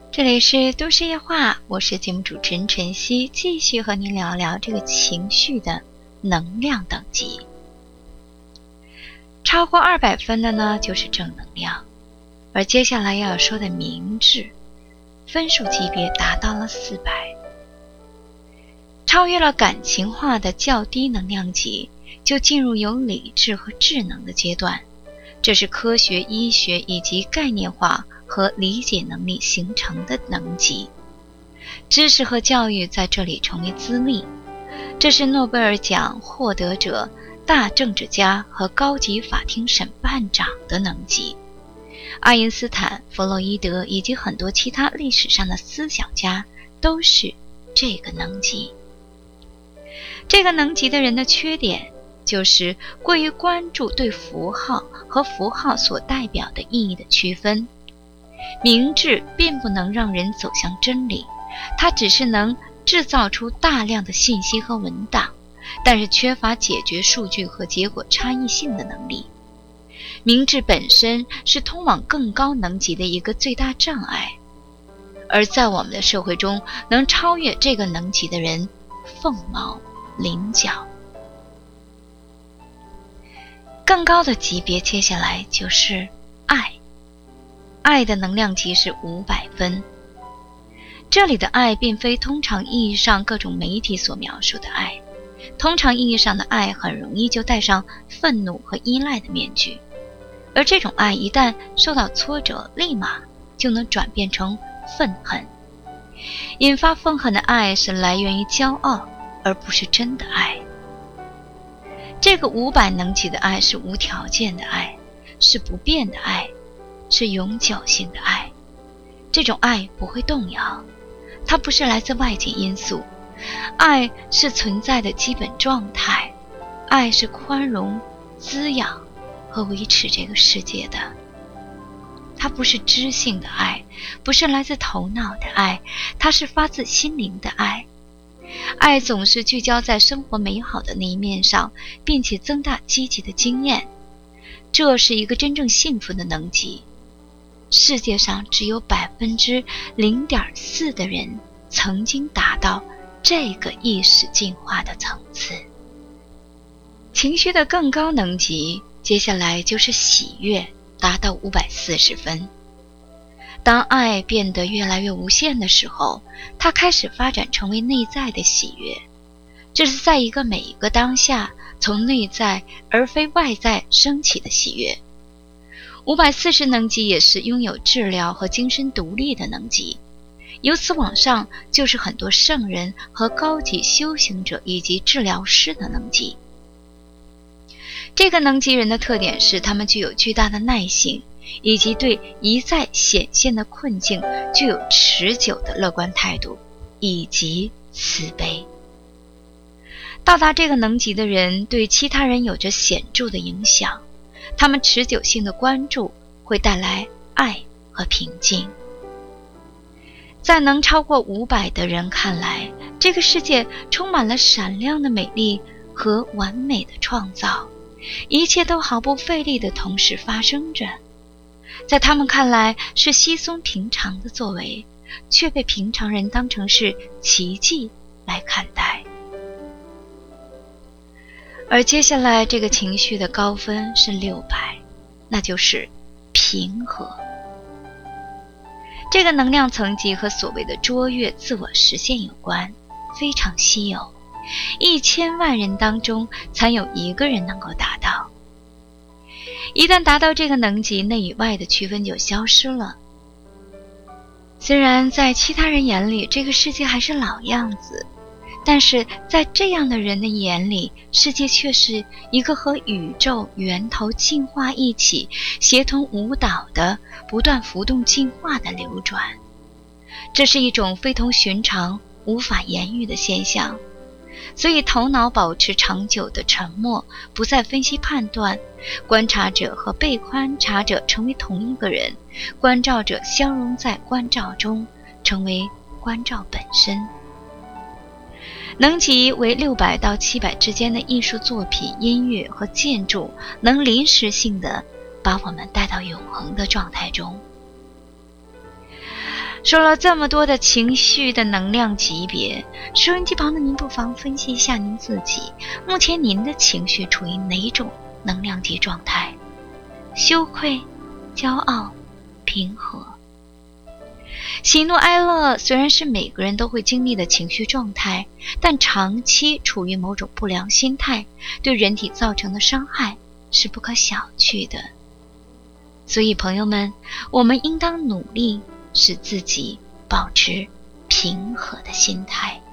这里是都市夜话，我是节目主持人晨曦，继续和您聊聊这个情绪的能量等级。超过200分的呢，就是正能量，而接下来要说的明智，分数级别达到了400，超越了感情化的较低能量级，就进入有理智和智能的阶段。这是科学、医学以及概念化和理解能力形成的能级，知识和教育在这里成为资历。这是诺贝尔奖获得者、大政治家和高级法庭审判长的能级。爱因斯坦、弗洛伊德以及很多其他历史上的思想家都是这个能级。这个能级的人的缺点就是过于关注对符号和符号所代表的意义的区分。明智并不能让人走向真理，它只是能制造出大量的信息和文档，但是缺乏解决数据和结果差异性的能力。明智本身是通往更高能级的一个最大障碍，而在我们的社会中，能超越这个能级的人凤毛麟角。更高的级别接下来就是爱，爱的能量级是500分。这里的爱并非通常意义上各种媒体所描述的爱，通常意义上的爱很容易就戴上愤怒和依赖的面具，而这种爱一旦受到挫折，立马就能转变成愤恨。引发愤恨的爱是来源于骄傲，而不是真的爱。这个500能级的爱是无条件的爱，是不变的爱，是永久性的爱。这种爱不会动摇，它不是来自外界因素，爱是存在的基本状态，爱是宽容、滋养和维持这个世界的。它不是知性的爱，不是来自头脑的爱，它是发自心灵的爱。爱总是聚焦在生活美好的那一面上，并且增大积极的经验，这是一个真正幸福的能级。世界上只有0.4%的人曾经达到这个意识进化的层次。情绪的更高能级，接下来就是喜悦，达到540分。当爱变得越来越无限的时候，它开始发展成为内在的喜悦，这是在每一个当下从内在而非外在升起的喜悦。540能级也是拥有治疗和精神独立的能级，由此往上就是很多圣人和高级修行者以及治疗师的能级。这个能级人的特点是他们具有巨大的耐性，以及对一再显现的困境具有持久的乐观态度以及慈悲。到达这个能级的人对其他人有着显著的影响，他们持久性的关注会带来爱和平静。在能超过500的人看来，这个世界充满了闪亮的美丽和完美的创造，一切都毫不费力地同时发生着。在他们看来是稀松平常的作为，却被平常人当成是奇迹来看待。而接下来这个情绪的高分是600，那就是平和。这个能量层级和所谓的卓越自我实现有关，非常稀有，1000万人当中才有1个人能够达到。一旦达到这个能级，内与外的区分就消失了。虽然在其他人眼里这个世界还是老样子，但是在这样的人的眼里，世界却是一个和宇宙源头进化一起协同舞蹈的不断浮动进化的流转。这是一种非同寻常无法言喻的现象，所以头脑保持长久的沉默，不再分析判断，观察者和被观察者成为同一个人，关照者相融在关照中，成为关照本身。能级为600到700之间的艺术作品、音乐和建筑，能临时性的把我们带到永恒的状态中。 说了这么多的情绪的能量级别，收音机旁的您不妨分析一下您自己，目前您的情绪处于哪种能量级状态？羞愧、骄傲、平和。喜怒哀乐虽然是每个人都会经历的情绪状态，但长期处于某种不良心态，对人体造成的伤害是不可小觑的。所以朋友们，我们应当努力使自己保持平和的心态。